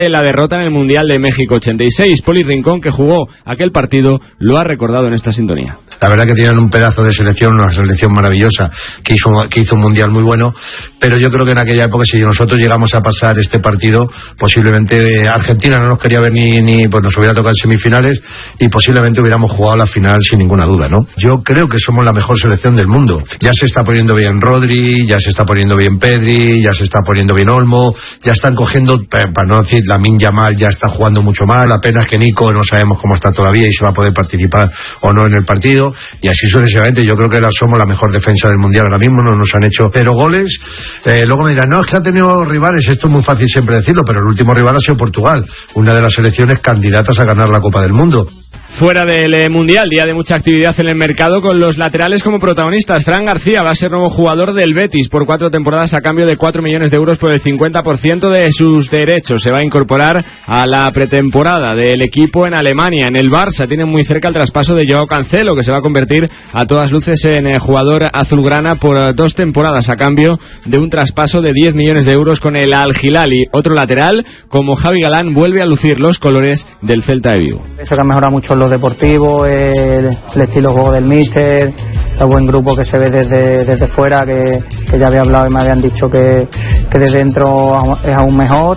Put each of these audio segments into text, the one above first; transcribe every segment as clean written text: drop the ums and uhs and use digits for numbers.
La derrota en el Mundial de México 86. Poli Rincón, que jugó aquel partido, lo ha recordado en esta sintonía. La verdad que tienen un pedazo de selección, una selección maravillosa, que hizo un mundial muy bueno, pero yo creo que en aquella época, si nosotros llegamos a pasar este partido, posiblemente Argentina no nos quería ver ni pues nos hubiera tocado en semifinales y posiblemente hubiéramos jugado la final sin ninguna duda, ¿no? Yo creo que somos la mejor selección del mundo. Ya se está poniendo bien Rodri, ya se está poniendo bien Pedri, ya se está poniendo bien Olmo, ya están cogiendo, para no decir Lamine Yamal ya está jugando mucho más, la pena es que Nico no sabemos cómo está todavía y si va a poder participar o no en el partido. Y así sucesivamente. Yo creo que somos la mejor defensa del mundial ahora mismo, no nos han hecho 0 goles. Luego me dirán, no, es que ha tenido rivales, esto es muy fácil siempre decirlo, pero el último rival ha sido Portugal, una de las selecciones candidatas a ganar la Copa del Mundo. Fuera del Mundial, día de mucha actividad en el mercado con los laterales como protagonistas. Fran García va a ser nuevo jugador del Betis por 4 temporadas a cambio de 4 millones de euros por el 50% de sus derechos. Se va a incorporar a la pretemporada del equipo en Alemania. En el Barça tienen muy cerca el traspaso de Joao Cancelo, que se va a convertir a todas luces en jugador azulgrana por 2 temporadas a cambio de un traspaso de 10 millones de euros con el Al Hilal. Y otro lateral, como Javi Galán, vuelve a lucir los colores del Celta de Vigo. Eso que ha mejorado mucho lo deportivo, el estilo de juego del míster, el buen grupo que se ve desde fuera, que ya había hablado y me habían dicho que desde dentro es aún mejor.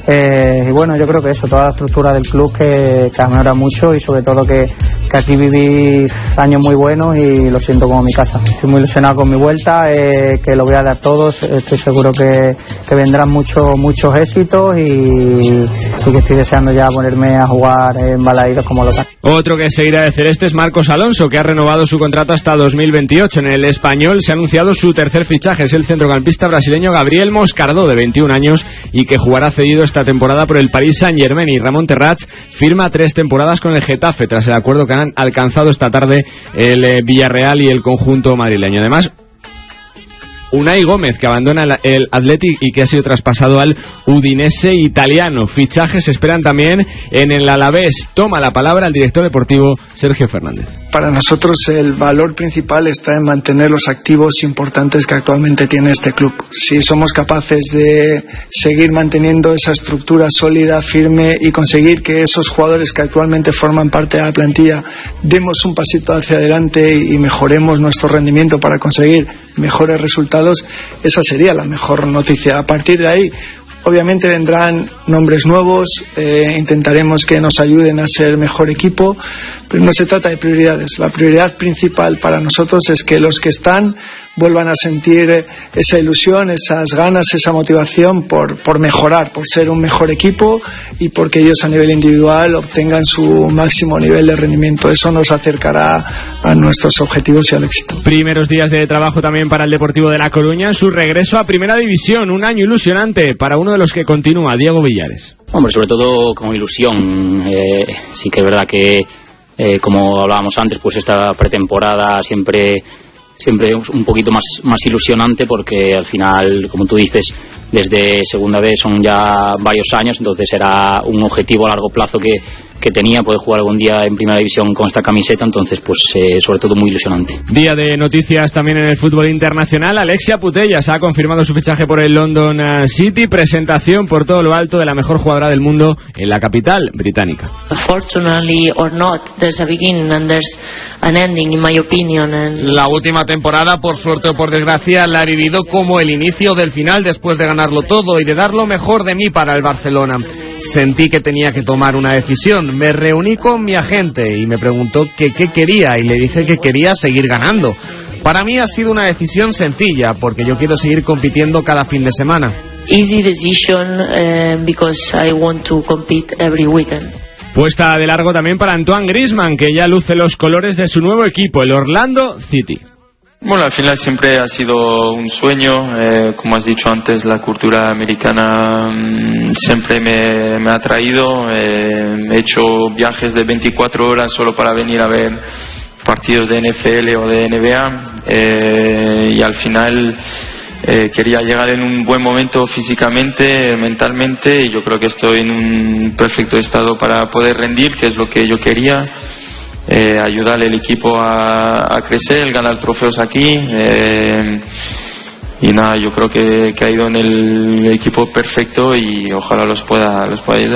Y bueno, yo creo que eso, toda la estructura del club que ha mejorado mucho y sobre todo que aquí viví años muy buenos y lo siento como mi casa. Estoy muy ilusionado con mi vuelta, que lo voy a dar todos, estoy seguro que vendrán muchos éxitos y que estoy deseando ya ponerme a jugar en Balaídos como local. Otro que seguirá de Celeste es Marcos Alonso, que ha renovado su contrato hasta 2028. En el Español se ha anunciado su tercer fichaje, es el centrocampista brasileño Gabriel Moscardó, de 21 años, y que jugará cedido esta temporada por el Paris Saint-Germain. Y Ramón Terrats firma 3 temporadas con el Getafe, tras el acuerdo que han alcanzado esta tarde el Villarreal y el conjunto madrileño. Además, Unai Gómez, que abandona el Athletic y que ha sido traspasado al Udinese italiano. Fichajes se esperan también en el Alavés. Toma la palabra el director deportivo Sergio Fernández. Para nosotros el valor principal está en mantener los activos importantes que actualmente tiene este club. Si somos capaces de seguir manteniendo esa estructura sólida, firme y conseguir que esos jugadores que actualmente forman parte de la plantilla demos un pasito hacia adelante y mejoremos nuestro rendimiento para conseguir mejores resultados, esa sería la mejor noticia. A partir de ahí, obviamente vendrán nombres nuevos, intentaremos que nos ayuden a ser mejor equipo, pero no se trata de prioridades. La prioridad principal para nosotros es que los que están vuelvan a sentir esa ilusión, esas ganas, esa motivación por mejorar, por ser un mejor equipo y porque ellos a nivel individual obtengan su máximo nivel de rendimiento. Eso nos acercará a nuestros objetivos y al éxito. Primeros días de trabajo también para el Deportivo de La Coruña en su regreso a Primera División. Un año ilusionante para uno de los que continúa, Diego Villares. Hombre, sobre todo con ilusión. Sí que es verdad que, como hablábamos antes, pues esta pretemporada siempre un poquito más ilusionante, porque al final, como tú dices, desde segunda vez son ya varios años, entonces era un objetivo a largo plazo que tenía, poder jugar algún día en Primera División con esta camiseta, entonces pues sobre todo muy ilusionante. Día de noticias también en el fútbol internacional. Alexia Putellas ha confirmado su fichaje por el London City, presentación por todo lo alto de la mejor jugadora del mundo en la capital británica. Fortunately or not, there's a beginning and there's an ending, in my opinion. La última temporada, por suerte o por desgracia, la he vivido como el inicio del final, después de ganarlo todo y de dar lo mejor de mí para el Barcelona. Sentí que tenía que tomar una decisión. Me reuní con mi agente y me preguntó qué quería y le dije que quería seguir ganando. Para mí ha sido una decisión sencilla, porque yo quiero seguir compitiendo cada fin de semana. Easy decision because I want to compete every weekend. Puesta de largo también para Antoine Griezmann, que ya luce los colores de su nuevo equipo, el Orlando City. Bueno, al final siempre ha sido un sueño, como has dicho antes, la cultura americana siempre me ha atraído. He hecho viajes de 24 horas solo para venir a ver partidos de NFL o de NBA, y al final quería llegar en un buen momento físicamente, mentalmente, y yo creo que estoy en un perfecto estado para poder rendir, que es lo que yo quería. Ayudarle al equipo a crecer, ganar trofeos aquí, y nada, yo creo que ha ido en el equipo perfecto y ojalá los pueda ayudar.